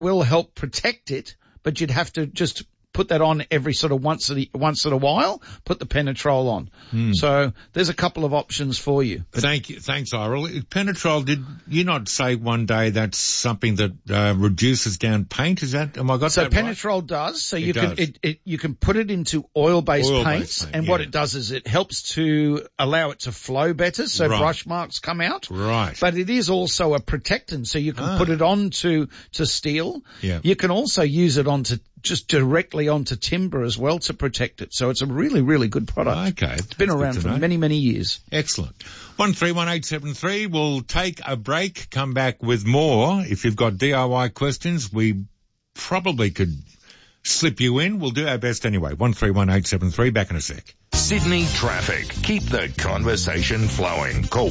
will help protect it, but you'd have to just put that on every sort of once in a while, put the Penetrol on. So there's a couple of options for you. Thank you. Thanks, Irel. Penetrol, did you not say one day that's something that reduces down paint? Is that, am I got that right? So Penetrol does. So you can put it into oil-based paints, and what it does is it helps to allow it to flow better, so brush marks come out. Right. But it is also a protectant, so you can put it onto steel. Yeah. You can also use it just directly onto timber as well to protect it. So it's a really, really good product. Okay. It's been around for many, many years. Excellent. 131873. We'll take a break, come back with more. If you've got DIY questions, we probably could slip you in. We'll do our best anyway. 131873. Back in a sec. Sydney traffic. Keep the conversation flowing. Call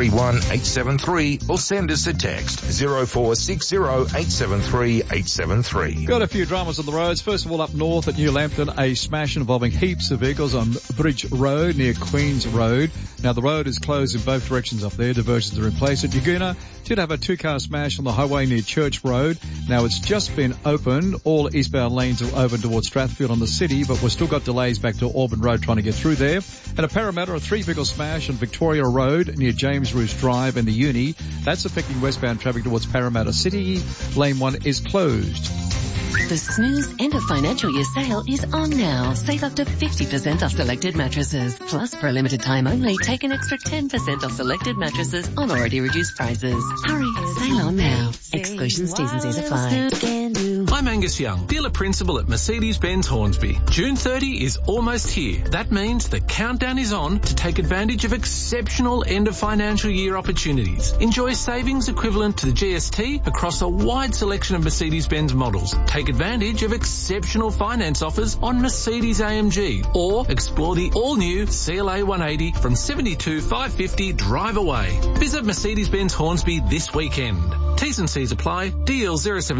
131873 or send us a text 0460 873 873. Got a few dramas on the roads. First of all, up north at New Lambton, a smash involving heaps of vehicles on Bridge Road near Queen's Road. Now the road is closed in both directions up there. Diversions are in place. At Yaguna, did have a two-car smash on the highway near Church Road. Now it's just been opened. All eastbound lanes are open towards Strathfield on the city, but we've still got delays back to Auburn Road trying to get through there. And a Parramatta, a three-vehicle smash on Victoria Road near James Roos Drive and the Uni. That's affecting westbound traffic towards Parramatta City. Lane 1 is closed. The Snooze end of financial year sale is on now. Save up to 50% off selected mattresses. Plus, for a limited time only, take an extra 10% off selected mattresses on already reduced prices. Hurry, sale on now. Exclusions, T's and C's apply. I'm Angus Young, dealer principal at Mercedes-Benz Hornsby. June 30 is almost here. That means the countdown is on to take advantage of exceptional end of financial year opportunities. Enjoy savings equivalent to the GST across a wide selection of Mercedes-Benz models. Take advantage of exceptional finance offers on Mercedes AMG or explore the all-new CLA 180 from $72,550 drive away. Visit Mercedes-Benz Hornsby this weekend. T's and C's apply. DL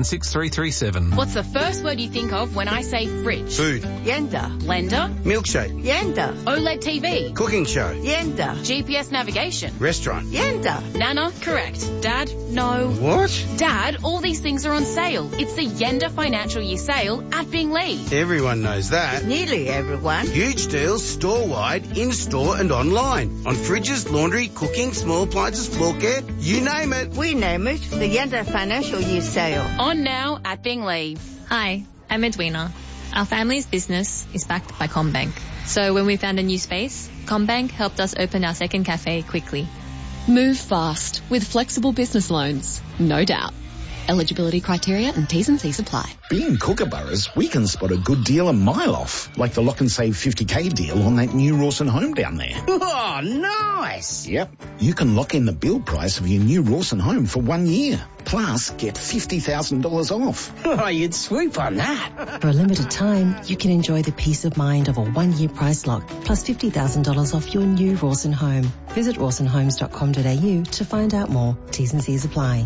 076337. What's the first word you think of when I say fridge? Food. Yenda. Blender. Milkshake. Yenda. OLED TV. Cooking show. Yenda. GPS navigation. Restaurant. Yenda. Nana. Correct. Dad. No. What? Dad, all these things are on sale. It's the Yenda financial year sale at Binglee. Everyone knows that. Nearly everyone. Huge deals store-wide, in-store and online. On fridges, laundry, cooking, small appliances, floor care, you name it. We name it the Yenda financial year sale. On now at Binglee. Hi, I'm Edwina. Our family's business is backed by CommBank. So when we found a new space, CommBank helped us open our second cafe quickly. Move fast with flexible business loans, no doubt. Eligibility criteria and T's and C's apply. Being Kookaburras, we can spot a good deal a mile off, like the Lock and Save 50k deal on that new Rawson home down there. Oh, nice! Yep. You can lock in the build price of your new Rawson home for 1 year. Plus, get $50,000 off. Oh, you'd swoop on that. For a limited time, you can enjoy the peace of mind of a 1-year price lock, plus $50,000 off your new Rawson home. Visit rawsonhomes.com.au to find out more. T's and C's apply.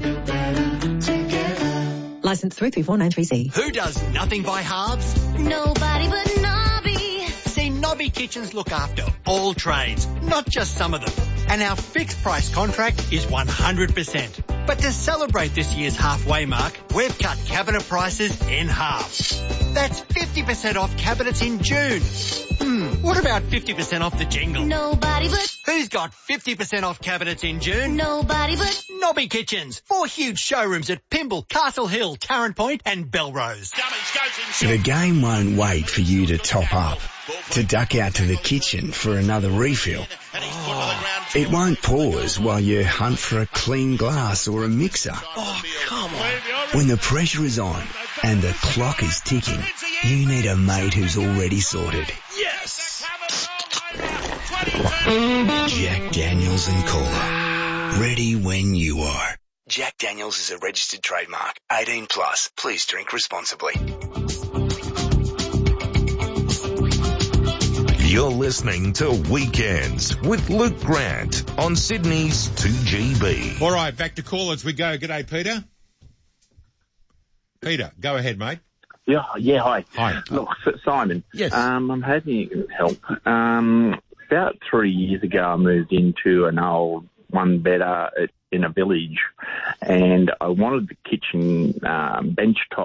Licence 33493C. Who does nothing by halves? Nobody but Nobby. See, Nobby Kitchens look after all trades, not just some of them. And our fixed price contract is 100%. But to celebrate this year's halfway mark, we've cut cabinet prices in half. That's 50% off cabinets in June. What about 50% off the jingle? Nobody but... Who's got 50% off cabinets in June? Nobody but... Nobby Kitchens. 4 huge showrooms at Pymble, Castle Hill, Tarrant Point and Belrose. The game won't wait for you to top up, to duck out to the kitchen for another refill. It won't pause while you hunt for a clean glass or a mixer. Oh, come on. When the pressure is on and the clock is ticking, you need a mate who's already sorted. Yes! Jack Daniels and Cola. Ready when you are. Jack Daniels is a registered trademark. 18 plus. Please drink responsibly. You're listening to Weekends with Luke Grant on Sydney's 2GB. All right, back to callers we go. G'day, Peter. Peter, go ahead, mate. Yeah, hi. Hi. Look, Simon. Yes. I'm hoping you can help. About 3 years ago, I moved into an old one-bedder in a village, and I wanted the kitchen bench top